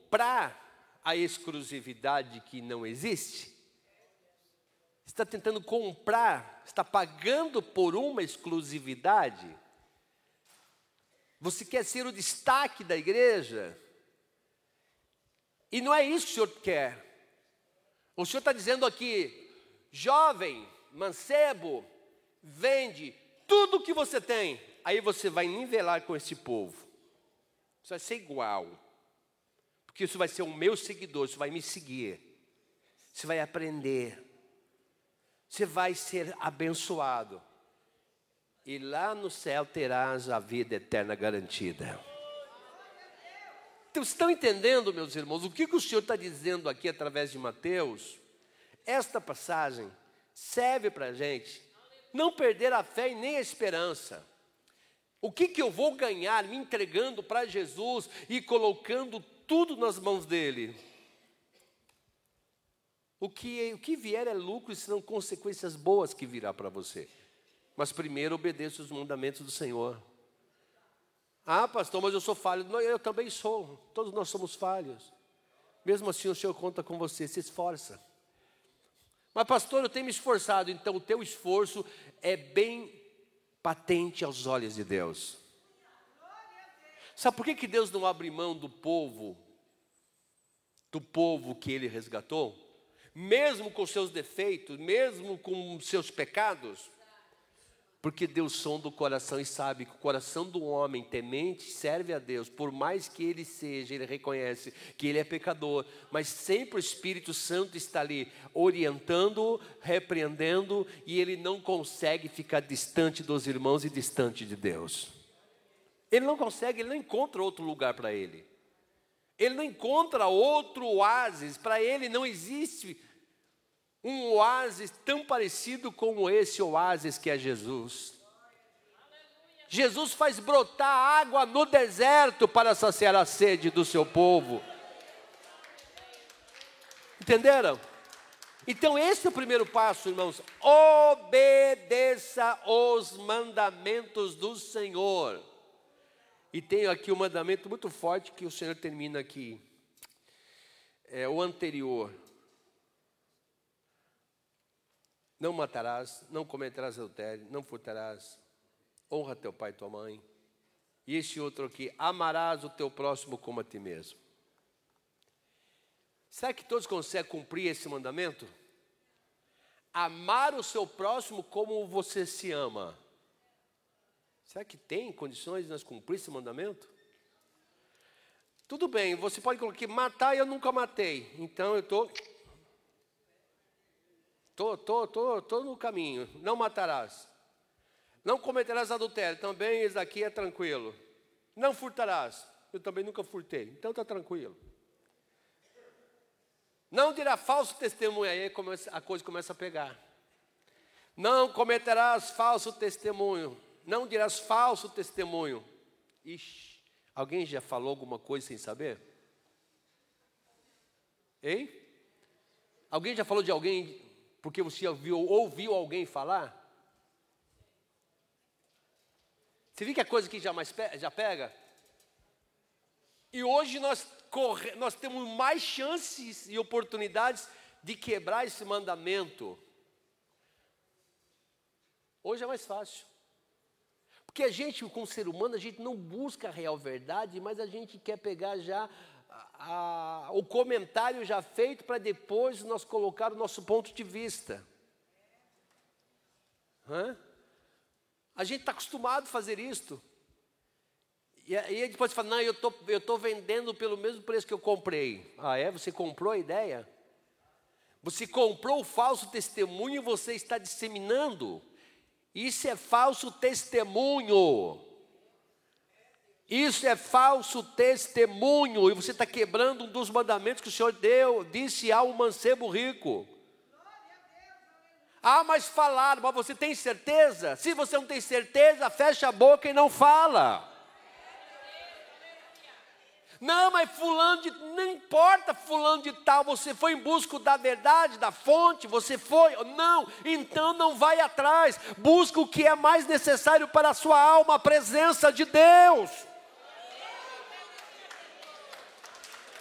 comprar a exclusividade que não existe? Está tentando comprar, está pagando por uma exclusividade? Você quer ser o destaque da igreja? E não é isso que o Senhor quer. O Senhor está dizendo aqui: jovem, mancebo, vende tudo o que você tem. Aí você vai nivelar com esse povo. Isso vai ser igual. Porque isso vai ser o meu seguidor, isso vai me seguir. Você vai aprender. Você vai ser abençoado. E lá no céu terás a vida eterna garantida. Então, estão entendendo, meus irmãos, o que o Senhor está dizendo aqui através de Mateus? Esta passagem serve para a gente não perder a fé e nem a esperança. O que eu vou ganhar me entregando para Jesus e colocando tudo nas mãos dele? O que vier é lucro e serão consequências boas que virá para você. Mas primeiro obedeça os mandamentos do Senhor. Ah, pastor, mas eu sou falho. Não, eu também sou. Todos nós somos falhos. Mesmo assim o Senhor conta com você, se esforça. Mas pastor, eu tenho me esforçado. Então o teu esforço é bem patente aos olhos de Deus. Sabe por que Deus não abre mão do povo que Ele resgatou? Mesmo com seus defeitos, mesmo com seus pecados? Porque Deus sonda o coração e sabe que o coração do homem temente serve a Deus. Por mais que ele seja, ele reconhece que ele é pecador, mas sempre o Espírito Santo está ali orientando, repreendendo, e ele não consegue ficar distante dos irmãos e distante de Deus. Ele não consegue, ele não encontra outro lugar para ele. Ele não encontra outro oásis, para ele não existe um oásis tão parecido como esse oásis que é Jesus. Jesus faz brotar água no deserto para saciar a sede do seu povo. Entenderam? Então esse é o primeiro passo, irmãos. Obedeça os mandamentos do Senhor. E tenho aqui um mandamento muito forte que o Senhor termina aqui. É o anterior. Não matarás, não cometerás adultério, não furtarás, honra teu pai e tua mãe. E este outro aqui, amarás o teu próximo como a ti mesmo. Será que todos conseguem cumprir esse mandamento? Amar o seu próximo como você se ama. Será que tem condições de nós cumprir esse mandamento? Tudo bem, você pode colocar aqui, matar eu nunca matei, então eu estou no caminho. Não matarás. Não cometerás adultério. Também isso aqui é tranquilo. Não furtarás. Eu também nunca furtei. Então está tranquilo. Não dirá falso testemunho. Aí a coisa começa a pegar. Não cometerás falso testemunho. Não dirás falso testemunho. Ixi, alguém já falou alguma coisa sem saber? Hein? Alguém já falou de alguém porque você ouviu alguém falar? Você viu que a coisa aqui já pega? E hoje nós temos mais chances e oportunidades de quebrar esse mandamento. Hoje é mais fácil. Porque a gente, como ser humano, a gente não busca a real verdade, mas a gente quer pegar já o comentário já feito para depois nós colocar o nosso ponto de vista. A gente está acostumado a fazer isto. E aí depois fala, não, eu estou vendendo pelo mesmo preço que eu comprei. Ah, é? Você comprou a ideia? Você comprou o falso testemunho e você está disseminando. Isso é falso testemunho. Isso é falso testemunho. E você está quebrando um dos mandamentos que o Senhor disse ao mancebo rico. Ah, mas falaram, mas você tem certeza? Se você não tem certeza, fecha a boca e não fala. Não, mas não importa fulano de tal, você foi em busca da verdade, da fonte, você foi, não, então não vai atrás, busca o que é mais necessário para a sua alma, a presença de Deus.